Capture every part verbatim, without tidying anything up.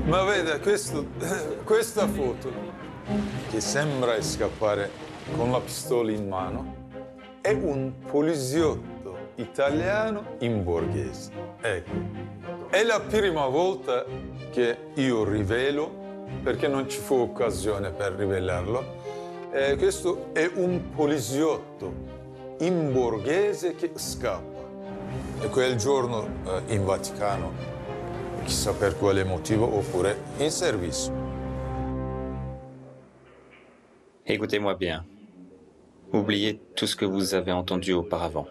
Ma veda, questo, questa foto, che sembra scappare con la pistola in mano, è un poliziotto italiano in borghese. Ecco, è la prima volta che io rivelo, perché non ci fu occasione per rivelarlo. Eh, questo è un poliziotto in borghese che scappa. E quel giorno eh, in Vaticano, chissà per quale motivo, oppure in servizio. Écoutez-moi bien. Oubliez tout ce que vous avez entendu auparavant.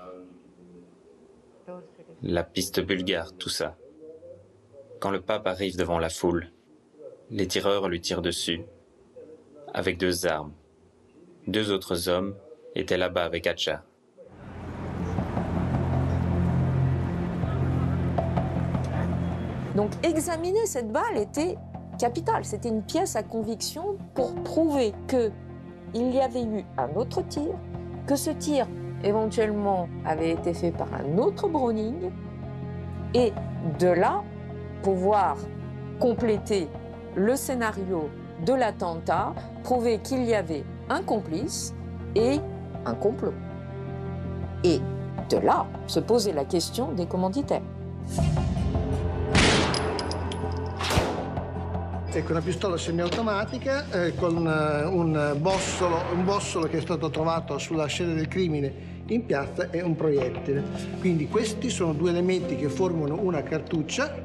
La piste bulgare, tout ça. Quand le pape arrive devant la foule, les tireurs lui tirent dessus, avec deux armes. Deux autres hommes étaient là-bas avec Hatcha. Donc examiner cette balle était capital. C'était une pièce à conviction pour prouver qu'il y avait eu un autre tir, que ce tir éventuellement avait été fait par un autre Browning, et de là pouvoir compléter le scénario de l'attentat, prouver qu'il y avait un complice et un complot. Et de là se posait la question des commanditaires. Ecco, una pistola semiautomatica eh, con uh, un, bossolo, un bossolo che è stato trovato sulla scena del crimine in piazza e un proiettile. Quindi questi sono due elementi che formano una cartuccia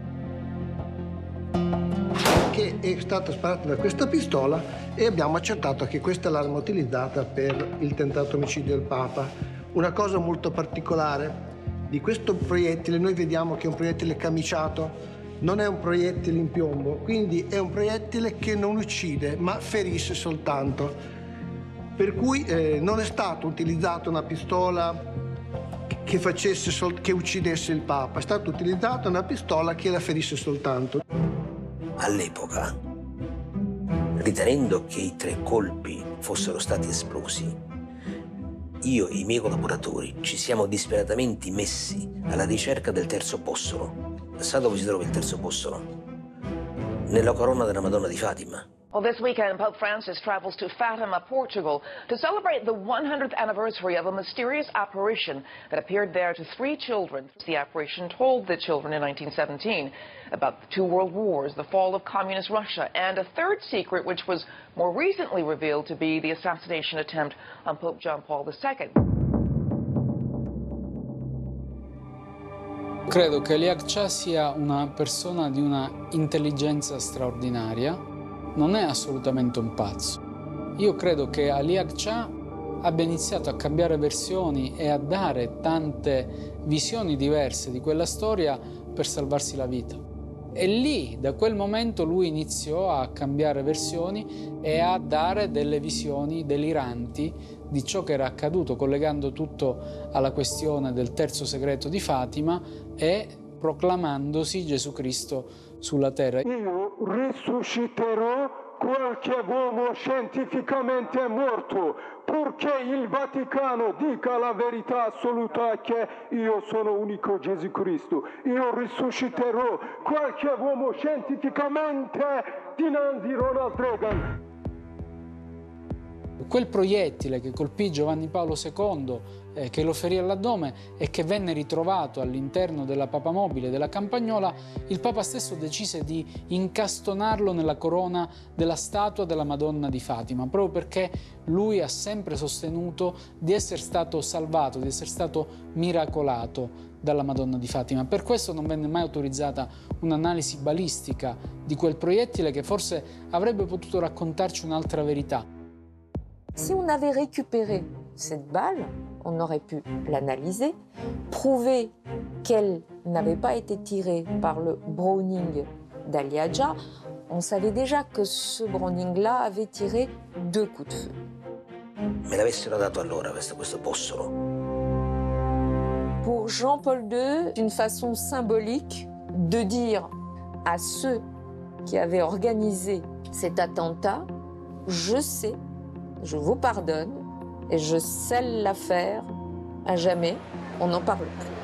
che è stata sparata da questa pistola, e abbiamo accertato che questa è l'arma utilizzata per il tentato omicidio del Papa. Una cosa molto particolare di questo proiettile, noi vediamo che è un proiettile camiciato. Non è un proiettile in piombo, quindi è un proiettile che non uccide, ma ferisce soltanto. Per cui eh, non è stata utilizzata una pistola che, facesse sol- che uccidesse il Papa, è stata utilizzata una pistola che la ferisse soltanto. All'epoca, ritenendo che i tre colpi fossero stati esplosi, io e i miei collaboratori ci siamo disperatamente messi alla ricerca del terzo bossolo. Sa dove si trova il terzo bossolo? Nella corona della Madonna di Fatima. Well, this weekend, Pope Francis travels to Fatima, Portugal, to celebrate the one hundredth anniversary of a mysterious apparition that appeared there to three children. The apparition told the children in nineteen seventeen about the two world wars, the fall of communist Russia, and a third secret which was more recently revealed to be the assassination attempt on Pope John Paul the Second. Credo che Ali Agca sia una persona di una intelligenza straordinaria, non è assolutamente un pazzo. Io credo che Ali Agca abbia iniziato a cambiare versioni e a dare tante visioni diverse di quella storia per salvarsi la vita. E lì, da quel momento, lui iniziò a cambiare versioni e a dare delle visioni deliranti di ciò che era accaduto, collegando tutto alla questione del terzo segreto di Fatima e proclamandosi Gesù Cristo sulla terra. Io risusciterò qualche uomo scientificamente morto, purché il Vaticano dica la verità assoluta che io sono unico Gesù Cristo. Io risusciterò qualche uomo scientificamente dinanzi Ronald Reagan. Quel proiettile che colpì Giovanni Paolo secondo, eh, che lo ferì all'addome e che venne ritrovato all'interno della papamobile della Campagnola, il Papa stesso decise di incastonarlo nella corona della statua della Madonna di Fatima, proprio perché lui ha sempre sostenuto di essere stato salvato, di essere stato miracolato dalla Madonna di Fatima. Per questo non venne mai autorizzata un'analisi balistica di quel proiettile, che forse avrebbe potuto raccontarci un'altra verità. Si on avait récupéré cette balle, on aurait pu l'analyser, prouver qu'elle n'avait pas été tirée par le Browning d'Ali Agca. On savait déjà que ce Browning-là avait tiré deux coups de feu. Me l'avessero dato allora questo, questo bossolo. Pour Jean-Paul deux, une façon symbolique de dire à ceux qui avaient organisé cet attentat, je sais, je vous pardonne et je scelle l'affaire à jamais, on n'en parle plus.